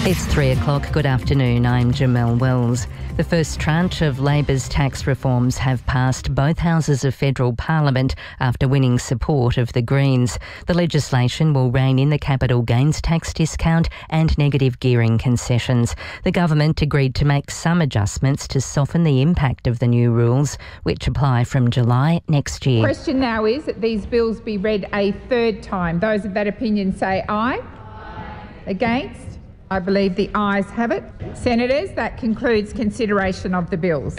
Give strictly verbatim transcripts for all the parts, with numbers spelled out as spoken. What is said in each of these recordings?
It's three o'clock. Good afternoon. I'm Jamelle Wells. The first tranche of Labor's tax reforms have passed both houses of federal parliament after winning support of the Greens. The legislation will rein in the capital gains tax discount and negative gearing concessions. The government agreed to make some adjustments to soften the impact of the new rules, which apply from July next year. The question now is that these bills be read a third time. Those of that opinion say aye. Against? I believe the ayes have it. Senators, that concludes consideration of the bills.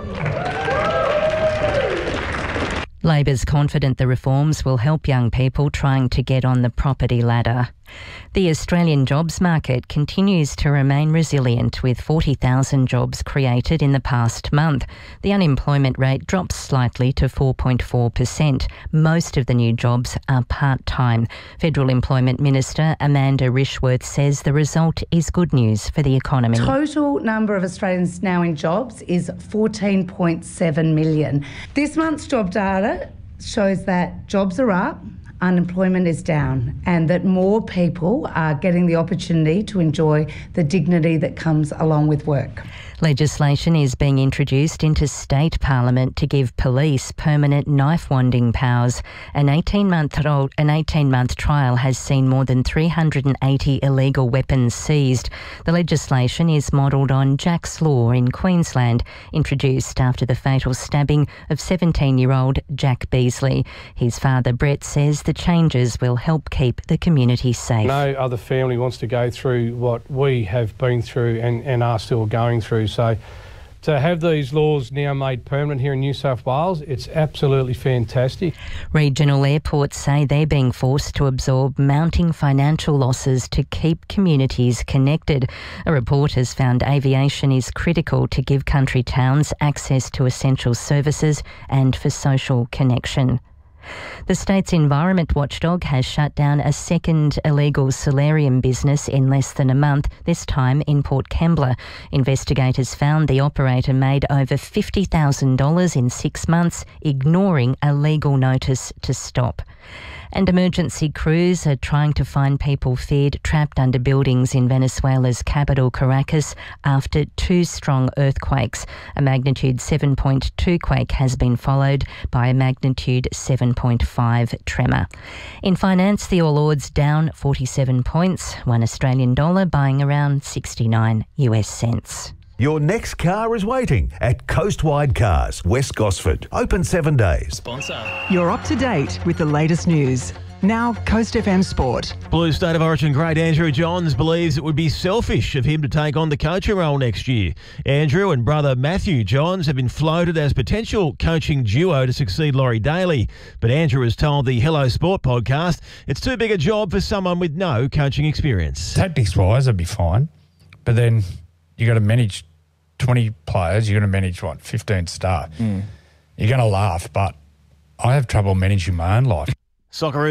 Labor's confident the reforms will help young people trying to get on the property ladder. The Australian jobs market continues to remain resilient, with forty thousand jobs created in the past month. The unemployment rate drops slightly to four point four percent. Most of the new jobs are part-time. Federal Employment Minister Amanda Rishworth says the result is good news for the economy. Total number of Australians now in jobs is fourteen point seven million. This month's job data shows that jobs are up, unemployment is down, and that more people are getting the opportunity to enjoy the dignity that comes along with work. Legislation is being introduced into state parliament to give police permanent knife-wanding powers. An eighteen-month old, an eighteen-month trial has seen more than three hundred eighty illegal weapons seized. The legislation is modelled on Jack's Law in Queensland, introduced after the fatal stabbing of seventeen-year-old Jack Beasley. His father, Brett, says the changes will help keep the community safe. No other family wants to go through what we have been through and, and are still going through. So to have these laws now made permanent here in New South Wales, it's absolutely fantastic. Regional airports say they're being forced to absorb mounting financial losses to keep communities connected. A report has found aviation is critical to give country towns access to essential services and for social connection. The state's environment watchdog has shut down a second illegal solarium business in less than a month, this time in Port Kembla. Investigators found the operator made over fifty thousand dollars in six months, ignoring a legal notice to stop. And emergency crews are trying to find people feared trapped under buildings in Venezuela's capital, Caracas, after two strong earthquakes. A magnitude seven point two quake has been followed by a magnitude seven point five tremor. In finance, the All Ords down forty-seven points, one Australian dollar buying around sixty-nine US cents. Your next car is waiting at Coastwide Cars, West Gosford. Open seven days. Sponsor. You're up to date with the latest news. Now, Coast F M Sport. Blue State of Origin great Andrew Johns believes it would be selfish of him to take on the coaching role next year. Andrew and brother Matthew Johns have been floated as potential coaching duo to succeed Laurie Daly. But Andrew has told the Hello Sport podcast it's too big a job for someone with no coaching experience. Tactics-wise, I'd be fine. But then you got to manage twenty players. You're going to manage, what, fifteen staff. Mm. You're going to laugh, but I have trouble managing my own life. Soccer